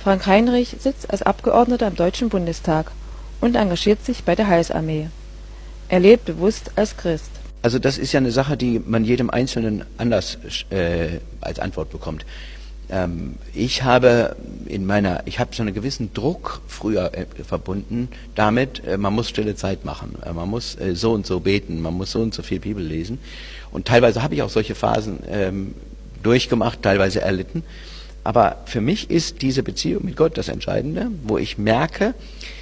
Frank Heinrich sitzt als Abgeordneter im Deutschen Bundestag und engagiert sich bei der Heilsarmee. Er lebt bewusst als Christ. Also das ist ja eine Sache, die man jedem Einzelnen anders als Antwort bekommt. Ich habe so einen gewissen Druck früher verbunden damit, man muss stille Zeit machen, man muss so und so beten, man muss so und so viel Bibel lesen. Und teilweise habe ich auch solche Phasen durchgemacht, teilweise erlitten. Aber für mich ist diese Beziehung mit Gott das Entscheidende, wo ich merke,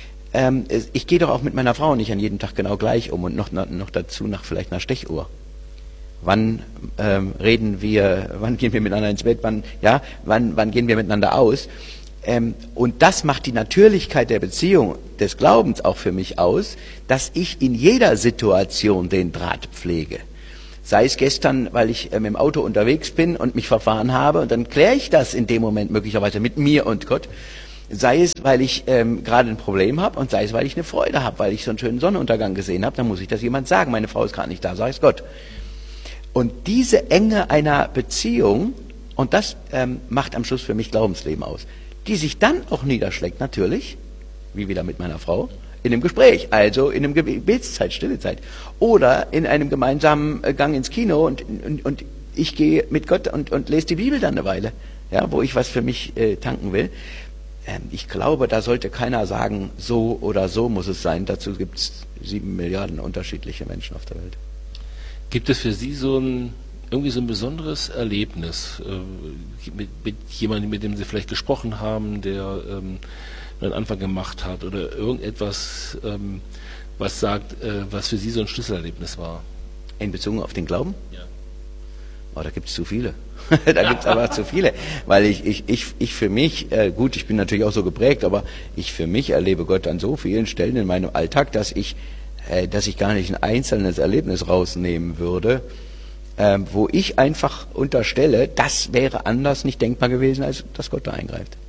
ich gehe doch auch mit meiner Frau nicht an jedem Tag genau gleich um und noch dazu vielleicht nach Stechuhr. Wann reden wir, wann gehen wir miteinander ins Bett, wann gehen wir miteinander aus? Und das macht die Natürlichkeit der Beziehung des Glaubens auch für mich aus, dass ich in jeder Situation den Draht pflege. Sei es gestern, weil ich mit dem Auto unterwegs bin und mich verfahren habe, und dann kläre ich das in dem Moment möglicherweise mit mir und Gott. Sei es, weil ich gerade ein Problem habe, und sei es, weil ich eine Freude habe, weil ich so einen schönen Sonnenuntergang gesehen habe, dann muss ich das jemand sagen. Meine Frau ist gerade nicht da, sage ich Gott. Und diese Enge einer Beziehung, und das macht am Schluss für mich Glaubensleben aus, die sich dann auch niederschlägt, natürlich, wie wieder mit meiner Frau, in einem Gespräch, also in einem Gebetszeit, Stillezeit, oder in einem gemeinsamen Gang ins Kino und ich gehe mit Gott und lese die Bibel dann eine Weile, ja, wo ich was für mich tanken will. Ich glaube, da sollte keiner sagen, so oder so muss es sein. Dazu gibt es 7 Milliarden unterschiedliche Menschen auf der Welt. Gibt es für Sie irgendwie so ein besonderes Erlebnis mit jemandem, mit dem Sie vielleicht gesprochen haben, der einen Anfang gemacht hat, oder irgendetwas, was was für Sie so ein Schlüsselerlebnis war? In Bezug auf den Glauben? Ja. Oh, da gibt es zu viele. Da gibt es aber zu viele. Weil ich für mich, gut, ich bin natürlich auch so geprägt, aber ich für mich erlebe Gott an so vielen Stellen in meinem Alltag, dass ich gar nicht ein einzelnes Erlebnis rausnehmen würde, wo ich einfach unterstelle, das wäre anders nicht denkbar gewesen, als dass Gott da eingreift.